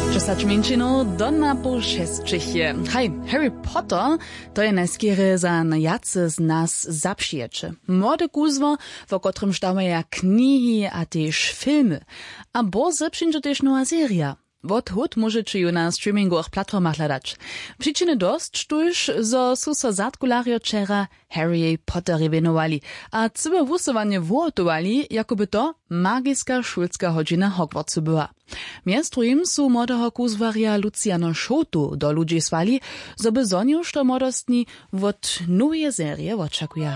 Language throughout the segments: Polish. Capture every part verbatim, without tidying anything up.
Przesać mięczyną do na pół šestčichje. Hej, Harry Potter to je najskiery za najacy z nas zapšiječe. Młode kuzwo, w którym sztawaja knihi a też filmy. A boze przyjdzie też nowa seria. Wot hut możecie ju na streamingowych platformach hledać. Przyczyny dost, tuż, zo su so zatkulario czera Harry Potter wenowali, a całe wusowanie włotowali, jakoby to magiska szulska godzina Hogwartsu była. Między drugim su młodego kuzwaria Luciano Schotu do ludzi swali, zo by zonił, że młodostni wot nowe serie oczekuje.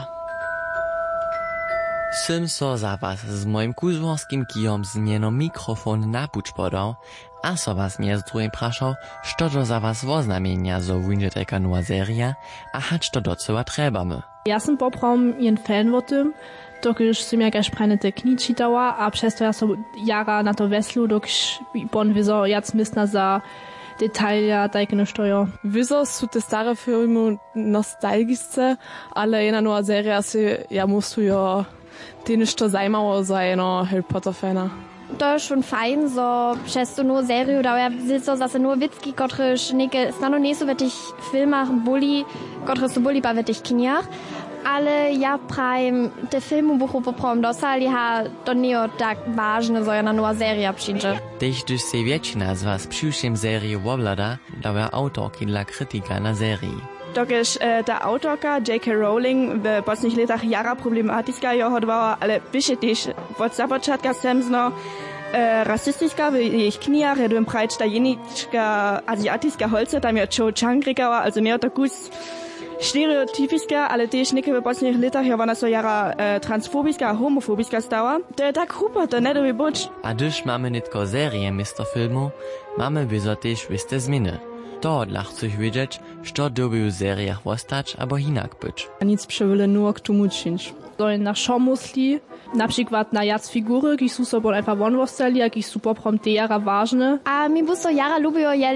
Sym so za was z moim kuzworskim kijom zmieno mikrofon na puć podał, a so was między drugim praszał, što do za was woznamienia zo wujdzie taka nowa seria, a hać to do cyła trebamy. Ja sam poprom jen fan o tym, dokiż sam jakaś prajne te kni czytała, a przez to ja so jara na to weslu, dokiż bon wieso jac mysna za detalja tajkene stojo. Wieso su te stare filmy nostalgiczne, ale jedna nowa seria si ja musujo ty nešto zajmało za jedno Harry Potter fana. To je schon fajn, so przez tu nur seriju da ja sico zase nur witki, kotryż neke stano nesu w tych filmach boli, kotryż su boli pa w tych kiniach, ale ja prajem te filmu buchu poprom dosali ha to nie tak ważne, so jedna nowa seria przyjdzie. Tež když se většina z vás přiuším sérii oblada, dała autorki dla krytyka na sérii. Dokiż e, ta autorka J K Rowling w poslednich latach jara problematyczna johodwała, ale pisze też od započatka semzno e, rasistyczna w jej knijach, redłem prajcz ta jeniczka azjatycka holce, tam ja Cho Chang rekała, also mehr to kus stereotypiska, ale też niekie w poslednich latach ja ona so jara e, transfobiska a homofobiska stała. To je tak chupa, to ne dobi buć. A když mamy nitko serie misto filmu, mamy wieso też wiste zminy. To dla chcesz wiedzieć, co doby w seriach ostać, albo hinak być. Nic przewyle nur k tomu činč. So na šo musli, na przykład na jac figury, ki su so bon einfach von ostali, a ki su poprom te jara ważne. A mi buso jara lubijo